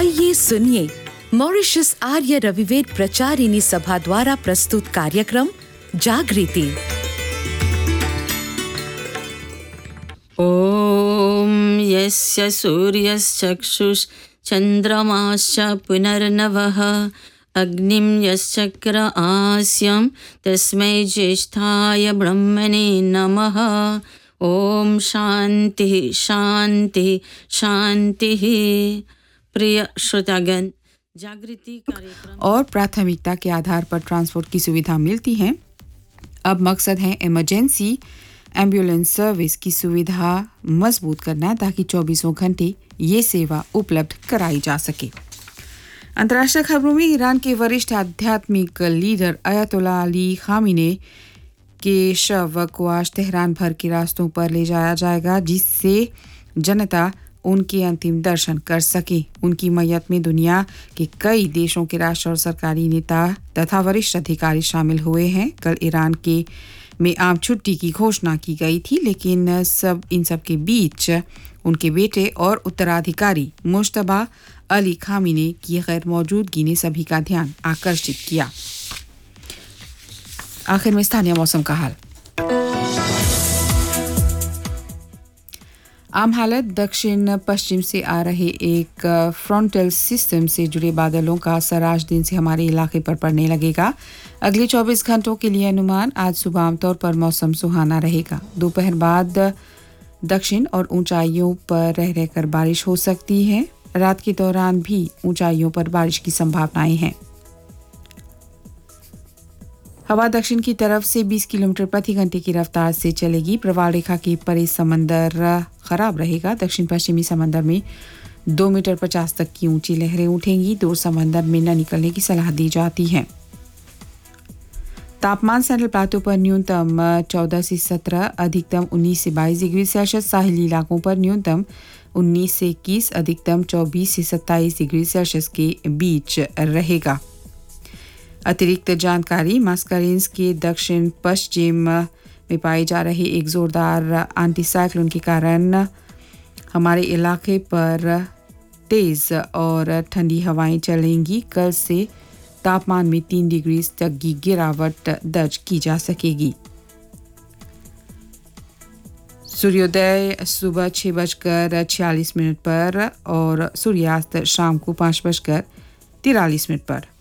आइए सुनिए मॉरिशस आर्य रविवेद प्रचारिणी सभा द्वारा प्रस्तुत कार्यक्रम जागृति। ॐ यस्य सूर्यश्चक्षुश्चन्द्रमाश्च पुनर्नवः अग्निं यश्चक्र आस्यं तस्मै ज्येष्ठाय ब्रह्मणे नमः। ॐ शान्तिः शान्तिः शान्तिः। प्रिय श्रोतागण, जागृति कार्यक्रम और प्राथमिकता के आधार पर ट्रांसपोर्ट की सुविधा मिलती है। अब मकसद है इमरजेंसी एम्बुलेंस सर्विस की सुविधा मजबूत करना ताकि 24 घंटे ये सेवा उपलब्ध कराई जा सके। अंतर्राष्ट्रीय खबरों में ईरान के वरिष्ठ आध्यात्मिक लीडर अयतोल्ला अली खामिने के शव को आज तेहरान भर के रास्तों पर ले जाया जाएगा, जिससे जनता उनके अंतिम दर्शन कर सके। उनकी मैयत में दुनिया के कई देशों के राष्ट्र और सरकारी नेता तथा वरिष्ठ अधिकारी शामिल हुए हैं। कल ईरान में आम छुट्टी की घोषणा की गई थी, लेकिन इन सब के बीच उनके बेटे और उत्तराधिकारी मुश्तबा अली खामिने की गैर मौजूदगी ने सभी का ध्यान आकर्षित किया। आखिर में स्थानीय मौसम का हाल। आम हालत दक्षिण पश्चिम से आ रहे एक फ्रंटल सिस्टम से जुड़े बादलों का असर आज दिन से हमारे इलाके पर पड़ने लगेगा। अगले 24 घंटों के लिए अनुमान, आज सुबह आमतौर पर मौसम सुहाना रहेगा। दोपहर बाद दक्षिण और ऊंचाइयों पर रह रहकर बारिश हो सकती है। रात के दौरान भी ऊंचाइयों पर बारिश की संभावनाएं हैं। हवा दक्षिण की तरफ से 20 किलोमीटर प्रति घंटे की रफ्तार से चलेगी। प्रवाह रेखा के परे समंदर खराब रहेगा। दक्षिण पश्चिमी समंदर में 2 मीटर 50 तक की ऊंची लहरें उठेंगी। दूर समंदर में न निकलने की सलाह दी जाती है। तापमान सेंट्रल प्लाटो पर न्यूनतम 14 से 17, अधिकतम 19 से 22 डिग्री सेल्सियस। साहिली इलाकों पर न्यूनतम 19 से 21, अधिकतम 24 से 27 डिग्री सेल्सियस के बीच रहेगा। अतिरिक्त जानकारी, मास्कारेंस के दक्षिण पश्चिम में पाए जा रहे एक जोरदार एंटीसाइक्लोन के कारण हमारे इलाके पर तेज और ठंडी हवाएं चलेंगी। कल से तापमान में 3 डिग्री तक की गिरावट दर्ज की जा सकेगी। सूर्योदय सुबह 6:46 पर और सूर्यास्त शाम को 5:43 पर।